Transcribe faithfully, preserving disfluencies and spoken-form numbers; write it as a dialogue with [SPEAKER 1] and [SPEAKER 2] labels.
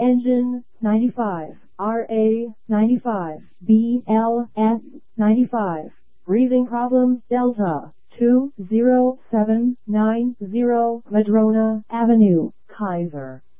[SPEAKER 1] Engine ninety-five, R A ninety-five, B L S ninety-five. Breathing problem Delta two zero seven nine zero Madrona Avenue, Kaiser.